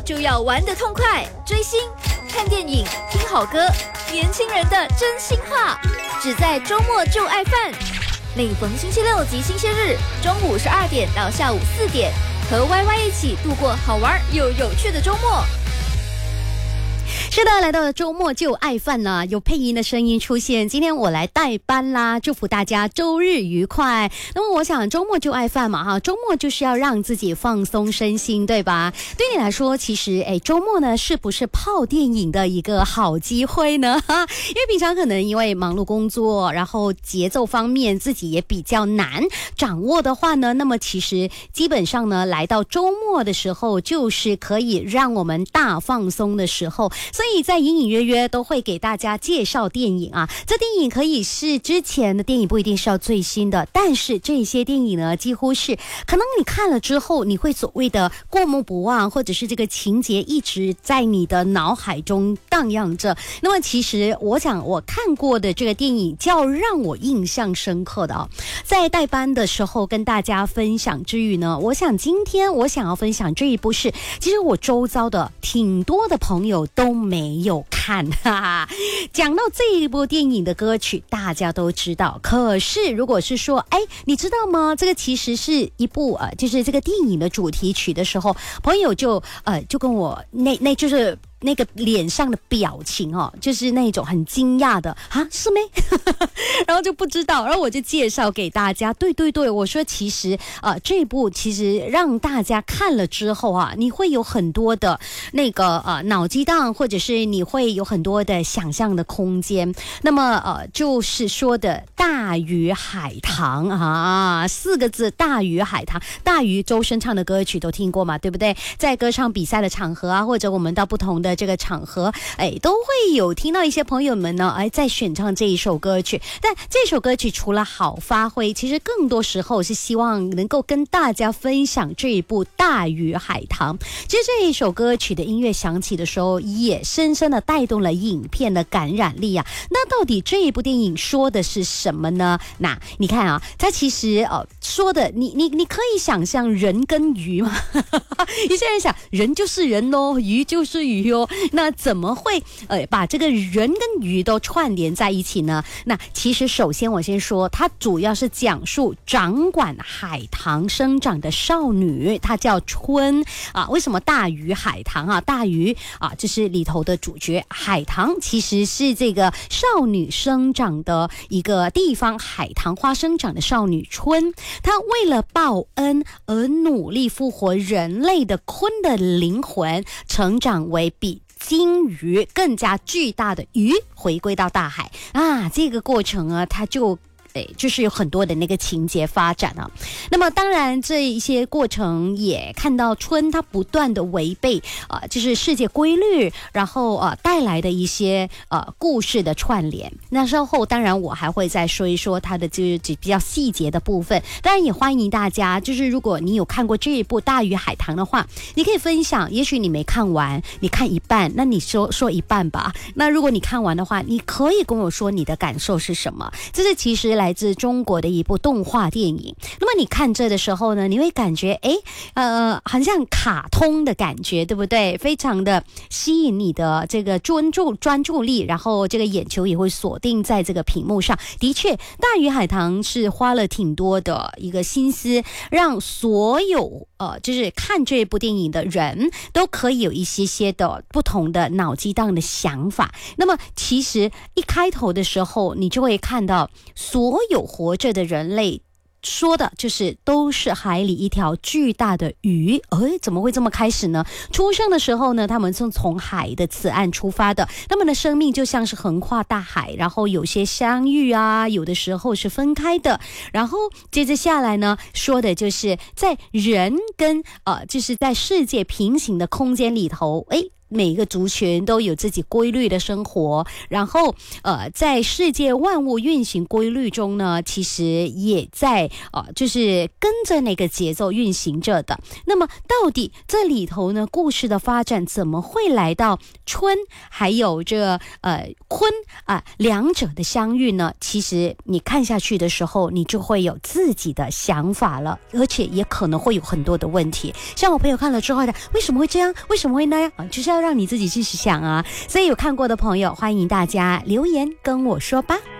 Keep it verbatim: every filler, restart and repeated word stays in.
就要玩得痛快，追星、看电影、听好歌，年轻人的真心话，只在周末就爱饭。每逢星期六及星期日，中午十二点到下午四点，和 Y Y 一起度过好玩又有趣的周末。 是的，来到了周末就爱饭了，有配音的声音出现。今天我来代班啦，祝福大家周日愉快。那么我想周末就爱饭嘛哈，周末就是要让自己放松身心，对吧？对你来说，其实哎，周末呢是不是泡电影的一个好机会呢？哈，因为平常可能因为忙碌工作，然后节奏方面自己也比较难掌握的话呢，那么其实基本上呢，来到周末的时候，就是可以让我们大放松的时候。所以在隐隐约约都会给大家介绍电影啊，这电影可以是之前的电影，不一定是要最新的，但是这些电影呢，几乎是可能你看了之后，你会所谓的过目不忘，或者是这个情节一直在你的脑海中荡漾着。那么其实我想我看过的这个电影较让我印象深刻的啊，在代班的时候跟大家分享之余呢，我想今天我想要分享这一部是，其实我周遭的挺多的朋友都没有看，哈哈。讲到这一部电影的歌曲，大家都知道。可是如果是说，哎，你知道吗？这个其实是一部呃，就是这个电影的主题曲的时候，朋友就呃就跟我那那就是那个脸上的表情哦，就是那种很惊讶的啊，是没？然后就不知道，然后我就介绍给大家。对对对，我说其实呃这部其实让大家看了之后啊，你会有很多的那个呃脑激荡，或者是你会有很多的想象的空间。那么呃就是说的大鱼海棠啊，四个字，大鱼海棠。大鱼周深唱的歌曲都听过嘛，对不对？在歌唱比赛的场合啊，或者我们到不同的这个场合，哎，都会有听到一些朋友们呢，哎，在选唱这一首歌曲。但这首歌曲除了好发挥，其实更多时候是希望能够跟大家分享这一部《大鱼海棠》。其实这一首歌曲的音乐响起的时候，也深深的带动了影片的感染力啊。那到底这一部电影说的是什么呢？那你看啊，它其实呃说的，你你你可以想象人跟鱼嘛，有些人想人就是人哦，鱼就是鱼哦。那怎么会呃把这个人跟鱼都串联在一起呢？那其实首先我先说，它主要是讲述掌管海棠生长的少女，她叫春啊。为什么大鱼海棠啊？大鱼啊，这是里头的主角，海棠其实是这个少女生长的一个地方，海棠花生长的少女春，她为了报恩而努力复活人类的鲲的灵魂，成长为比鲸鱼更加巨大的鱼，回归到大海啊。这个过程啊，它就哎，就是有很多的那个情节发展啊。那么当然这一些过程也看到春它不断的违背呃，就是世界规律，然后呃带来的一些呃故事的串联。那稍后当然我还会再说一说它的就是比较细节的部分。当然也欢迎大家，就是如果你有看过这一部《大鱼海棠》的话，你可以分享。也许你没看完，你看一半，那你说说一半吧。那如果你看完的话，你可以跟我说你的感受是什么。这是其实来自中国的一部动画电影。那么你看这的时候呢，你会感觉诶呃很像卡通的感觉，对不对？非常的吸引你的这个专注专注力，然后这个眼球也会锁定在这个屏幕上。的确，大鱼海棠是花了挺多的一个心思，让所有呃就是看这部电影的人都可以有一些些的不同的脑激荡的想法。那么其实一开头的时候，你就会看到所有活着的人类说的就是都是海里一条巨大的鱼。哎，怎么会这么开始呢？出生的时候呢，他们是从海的此岸出发的，他们的生命就像是横跨大海，然后有些相遇啊，有的时候是分开的。然后接着下来呢，说的就是在人跟呃，就是在世界平行的空间里头，哎。 每一个族群都有自己规律的生活，然后呃，在世界万物运行规律中呢，其实也在呃，就是跟着那个节奏运行着的。那么到底这里头呢，故事的发展怎么会来到春还有这呃坤啊、呃、两者的相遇呢？其实你看下去的时候，你就会有自己的想法了，而且也可能会有很多的问题。像我朋友看了之后的，为什么会这样？为什么会那样？啊，就是要让你自己去想啊。所以有看过的朋友，欢迎大家留言跟我说吧。